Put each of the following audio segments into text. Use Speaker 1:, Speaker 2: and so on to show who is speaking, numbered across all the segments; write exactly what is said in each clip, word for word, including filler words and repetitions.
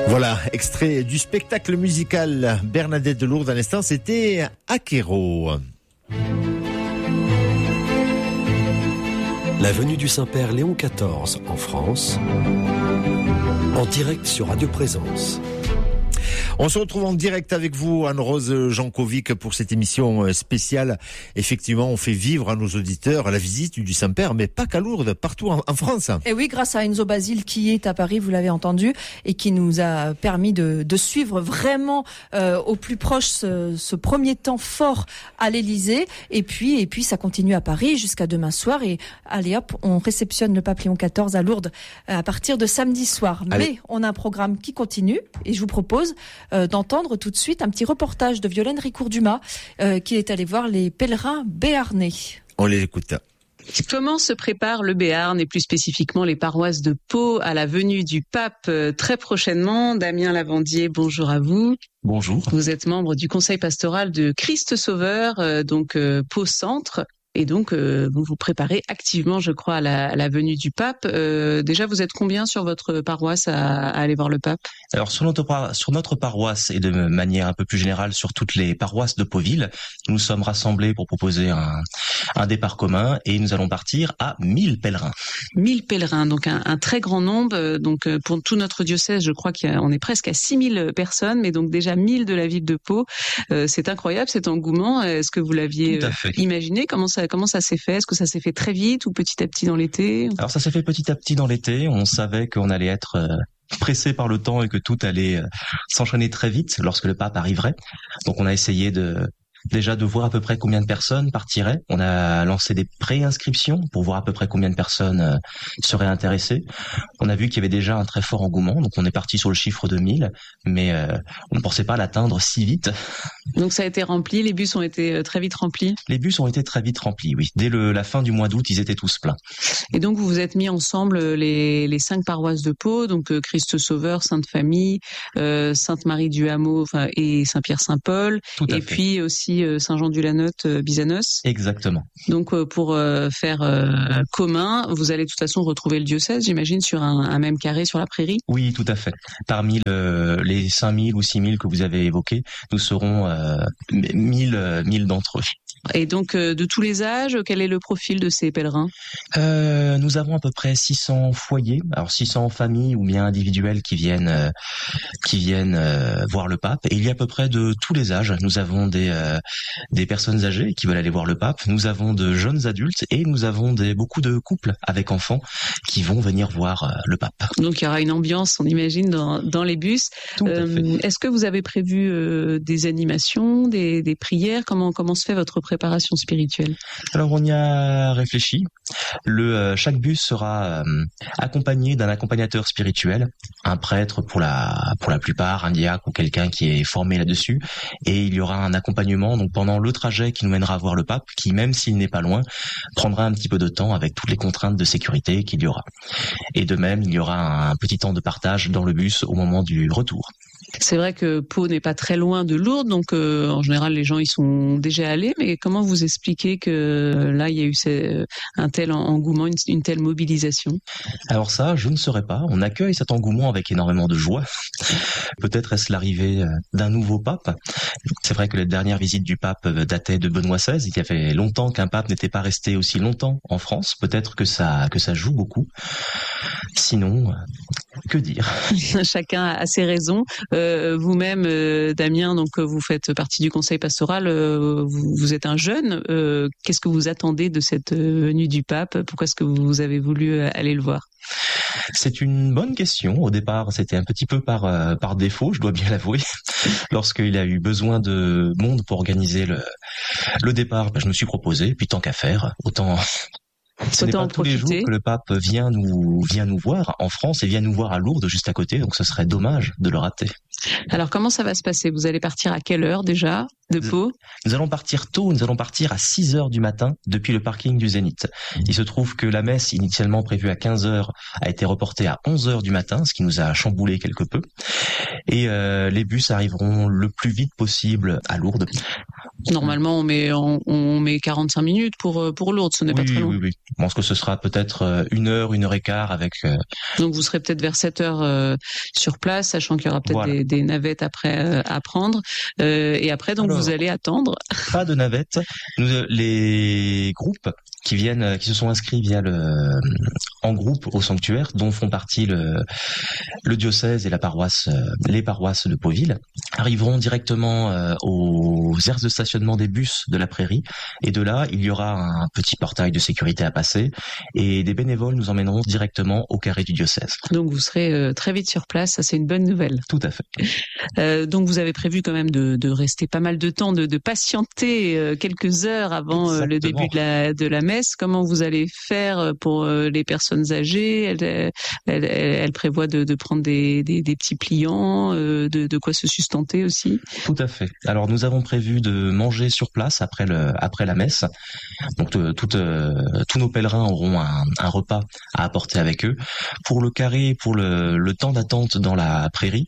Speaker 1: Voilà, extrait du spectacle musical Bernadette de Lourdes à l'instant, c'était Akero.
Speaker 2: La venue du Saint-Père Léon quatorze en France, en direct sur Radio Présence.
Speaker 1: On se retrouve en direct avec vous, Anne-Rose Jankovic, pour cette émission spéciale. Effectivement, on fait vivre à nos auditeurs la visite du Saint-Père, mais pas qu'à Lourdes, partout en, en France.
Speaker 3: Et oui, grâce à Enzo Basile qui est à Paris, vous l'avez entendu, et qui nous a permis de, de suivre vraiment euh, au plus proche ce, ce premier temps fort à l'Élysée. Et puis, et puis, ça continue à Paris jusqu'à demain soir. Et allez hop, on réceptionne le pape Léon quatorze à Lourdes à partir de samedi soir.
Speaker 1: Allez.
Speaker 3: Mais on a un programme qui continue, et je vous propose Euh, d'entendre tout de suite un petit reportage de Violaine Ricourt-Dumas euh, qui est allée voir les pèlerins béarnais.
Speaker 1: On les écoute.
Speaker 4: Comment se prépare le Béarn et plus spécifiquement les paroisses de Pau à la venue du pape euh, très prochainement? Damien Lavandier, bonjour à vous.
Speaker 5: Bonjour.
Speaker 4: Vous êtes membre du conseil pastoral de Christ Sauveur, euh, donc euh, Pau Centre. Et donc, euh, vous vous préparez activement, je crois, à la, à la venue du pape. Euh, déjà, vous êtes combien sur votre paroisse à, à aller voir le pape?
Speaker 5: Alors, sur notre, sur notre paroisse et de manière un peu plus générale sur toutes les paroisses de Pauville, nous sommes rassemblés pour proposer un, un départ commun et nous allons partir à mille pèlerins.
Speaker 4: mille pèlerins, donc un, un très grand nombre. Donc, pour tout notre diocèse, je crois qu'on est presque à six mille personnes, mais donc déjà mille de la ville de Pau. Euh, c'est incroyable cet engouement. Est-ce que vous l'aviez imaginé? Comment ça Comment ça s'est fait? Est-ce que ça s'est fait très vite ou petit à petit dans l'été?
Speaker 5: Alors ça s'est fait petit à petit dans l'été. On savait qu'on allait être euh, pressé par le temps et que tout allait euh, s'enchaîner très vite lorsque le pape arriverait. Donc on a essayé de déjà de voir à peu près combien de personnes partiraient. On a lancé des pré-inscriptions pour voir à peu près combien de personnes euh, seraient intéressées. On a vu qu'il y avait déjà un très fort engouement, donc on est parti sur le chiffre de mille, mais euh, on ne pensait pas l'atteindre si vite.
Speaker 4: Donc ça a été rempli, les bus ont été très vite remplis?
Speaker 5: Les bus ont été très vite remplis, oui. Dès le, la fin du mois d'août, ils étaient tous pleins.
Speaker 4: Et donc vous vous êtes mis ensemble les, les cinq paroisses de Pau, donc euh, Christ Sauveur, Sainte Famille, euh, Sainte-Marie du Hameau enfin, et Saint-Pierre-Saint-Paul, et fait. Puis aussi Saint-Jean-du-Lanotte, Bizanos.
Speaker 5: Exactement.
Speaker 4: Donc pour euh, faire euh, commun, vous allez de toute façon retrouver le diocèse, j'imagine, sur un, un même carré sur la prairie?
Speaker 5: Oui, tout à fait. Parmi le, les cinq mille ou six mille que vous avez évoqués, nous serons euh, mille, mille d'entre eux.
Speaker 4: Et donc, euh, de tous les âges, quel est le profil de ces pèlerins?
Speaker 5: euh, Nous avons à peu près six cents foyers, alors six cents familles ou bien individuels qui viennent euh, qui viennent euh, voir le pape. Et il y a à peu près de tous les âges. Nous avons des euh, des personnes âgées qui veulent aller voir le pape. Nous avons de jeunes adultes et nous avons des beaucoup de couples avec enfants qui vont venir voir euh, le pape.
Speaker 4: Donc, il y aura une ambiance, on imagine, dans dans les bus.
Speaker 5: Tout à fait.
Speaker 4: Euh, est-ce que vous avez prévu euh, des animations, des des prières? Comment comment se fait votre préparation spirituelle?
Speaker 5: Alors on y a réfléchi. Le euh, chaque bus sera euh, accompagné d'un accompagnateur spirituel, un prêtre pour la pour la plupart, un diacre ou quelqu'un qui est formé là-dessus, et il y aura un accompagnement donc pendant le trajet qui nous mènera voir le pape, qui même s'il n'est pas loin, prendra un petit peu de temps avec toutes les contraintes de sécurité qu'il y aura. Et de même, il y aura un petit temps de partage dans le bus au moment du retour.
Speaker 4: C'est vrai que Pau n'est pas très loin de Lourdes, donc euh, en général les gens y sont déjà allés, mais comment vous expliquez que là il y a eu ces, un tel engouement, une, une telle mobilisation?
Speaker 5: Alors ça, je ne saurais pas. On accueille cet engouement avec énormément de joie. Peut-être est-ce l'arrivée d'un nouveau pape. C'est vrai que la dernière visite du pape datait de Benoît seize. Il y avait longtemps qu'un pape n'était pas resté aussi longtemps en France. Peut-être que ça que ça joue beaucoup. Sinon, que dire?
Speaker 4: Chacun a ses raisons. Euh, vous-même, euh, Damien, donc vous faites partie du conseil pastoral. Euh, vous, vous êtes un jeune. Euh, qu'est-ce que vous attendez de cette venue du pape? Pourquoi est-ce que vous avez voulu aller le voir?
Speaker 5: C'est une bonne question. Au départ, c'était un petit peu par euh, par défaut, je dois bien l'avouer. Lorsqu'il a eu besoin de monde pour organiser le le départ, ben, je me suis proposé. Puis tant qu'à faire, autant. Ce n'est pas tous les jours que le pape vient nous vient nous voir en France et vient nous voir à Lourdes juste à côté, donc ce serait dommage de le rater.
Speaker 4: Alors comment ça va se passer? Vous allez partir à quelle heure déjà de Pau?
Speaker 5: Nous allons partir tôt, nous allons partir à six heures du matin depuis le parking du Zénith. Il se trouve que la messe initialement prévue à quinze heures a été reportée à onze heures du matin, ce qui nous a chamboulé quelque peu. Et euh, les bus arriveront le plus vite possible à Lourdes.
Speaker 4: Normalement, on met on, on met quarante-cinq minutes pour pour Lourdes, ce n'est
Speaker 5: oui,
Speaker 4: pas très long.
Speaker 5: Oui, oui. Je pense que ce sera peut-être une heure, une heure et quart avec. Euh...
Speaker 4: Donc vous serez peut-être vers sept heures euh, sur place, sachant qu'il y aura peut-être voilà. des, des navettes après euh, à prendre. Euh, et après, donc Alors, vous allez attendre.
Speaker 5: Pas de navettes. Nous, les groupes qui viennent, qui se sont inscrits via le, en groupe au sanctuaire, dont font partie le, le diocèse et la paroisse, les paroisses de Pauville, arriveront directement euh, aux aires de stationnement des bus de la Prairie. Et de là, il y aura un petit portail de sécurité à passer et des bénévoles nous emmèneront directement au carré du diocèse.
Speaker 4: Donc vous serez euh, très vite sur place, ça c'est une bonne nouvelle.
Speaker 5: Tout à fait.
Speaker 4: Euh, donc vous avez prévu quand même de, de rester pas mal de temps, de, de patienter euh, quelques heures avant euh, le début de la, de la messe. Comment vous allez faire pour euh, les personnes âgées? Elle, elle, elle, elle prévoit de, de prendre des, des, des petits pliants, euh, de, de quoi se sustenter aussi?
Speaker 5: Tout à fait. Alors nous avons prévu de manger sur place après, le, après la messe. Donc euh, tout, euh, tous nos pèlerins auront un, un repas à apporter avec eux. Pour le carré, pour le, le temps d'attente dans la prairie,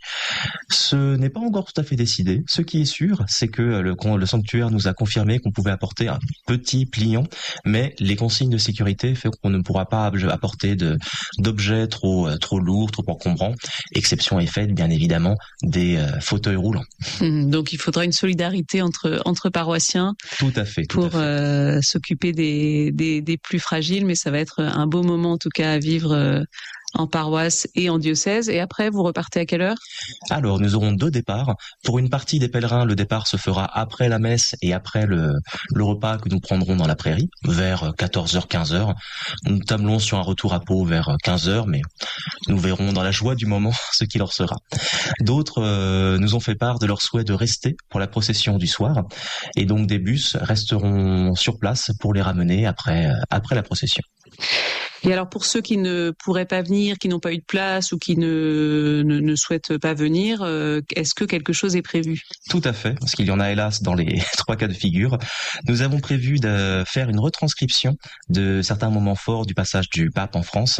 Speaker 5: ce n'est pas encore tout à fait décidé. Ce qui est sûr, c'est que le, le sanctuaire nous a confirmé qu'on pouvait apporter un petit pliant, mais les consignes de sécurité fait qu'on ne pourra pas apporter de, d'objets trop, trop lourds, trop encombrants. Exception est faite, bien évidemment, des euh, fauteuils roulants.
Speaker 4: Donc il faudra une solidarité entre, entre paroissiens.
Speaker 5: Tout à fait. Tout
Speaker 4: pour
Speaker 5: à fait.
Speaker 4: Euh, s'occuper des, des, des plus fragiles, mais ça va être un beau moment en tout cas à vivre euh, en paroisse et en diocèse. Et après, vous repartez à quelle heure?
Speaker 5: Alors, nous aurons deux départs. Pour une partie des pèlerins, le départ se fera après la messe et après le, le repas que nous prendrons dans la prairie, vers quatorze heures, quinze heures. Nous tablons sur un retour à Pau vers quinze heures, mais nous verrons dans la joie du moment ce qui leur sera. D'autres euh, nous ont fait part de leur souhait de rester pour la procession du soir, et donc des bus resteront sur place pour les ramener après, euh, après la procession.
Speaker 4: Et alors pour ceux qui ne pourraient pas venir, qui n'ont pas eu de place ou qui ne, ne, ne souhaitent pas venir, euh, est-ce que quelque chose est prévu?
Speaker 5: Tout à fait, parce qu'il y en a hélas dans les trois cas de figure. Nous avons prévu de faire une retranscription de certains moments forts du passage du pape en France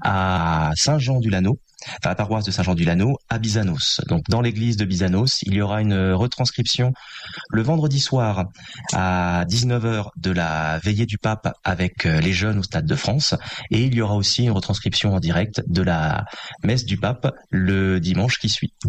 Speaker 5: à Saint-Jean-du-Laneau, enfin la paroisse de Saint-Jean-du-Laneau à Bizanos. Donc dans l'église de Bizanos, il y aura une retranscription le vendredi soir à dix-neuf heures de la veillée du pape avec les jeunes au Stade de France, et il y aura aussi une retranscription en direct de la messe du pape le dimanche qui suit.